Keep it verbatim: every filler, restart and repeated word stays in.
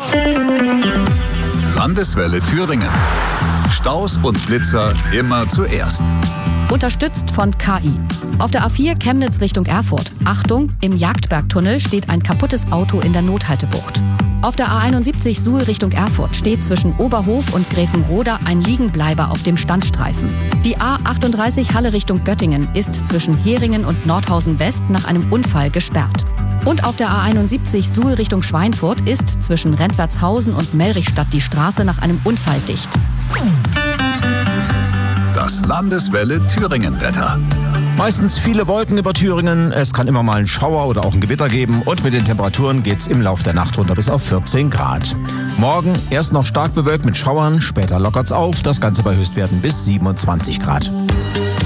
Landeswelle Thüringen. Staus und Blitzer immer zuerst. Unterstützt von K I. Auf der A vier Chemnitz Richtung Erfurt. Achtung, im Jagdbergtunnel steht ein kaputtes Auto in der Nothaltebucht. Auf der A einundsiebzig Suhl Richtung Erfurt steht zwischen Oberhof und Gräfenroda ein Liegenbleiber auf dem Standstreifen. Die A achtunddreißig Halle Richtung Göttingen ist zwischen Heringen und Nordhausen West nach einem Unfall gesperrt. Und auf der A einundsiebzig Suhl Richtung Schweinfurt ist zwischen Rentwertshausen und Melrichstadt die Straße nach einem Unfall dicht. Das Landeswelle Thüringen-Wetter. Meistens viele Wolken über Thüringen, es kann immer mal einen Schauer oder auch ein Gewitter geben und mit den Temperaturen geht's im Lauf der Nacht runter bis auf vierzehn Grad. Morgen erst noch stark bewölkt mit Schauern, später lockert's auf, das Ganze bei Höchstwerten bis siebenundzwanzig Grad.